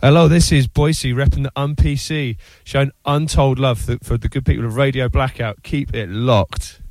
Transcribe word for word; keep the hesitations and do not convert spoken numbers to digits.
Hello, this is Boise repping the Un P C, showing untold love for the, for the good people of Radio Blackout. Keep it locked.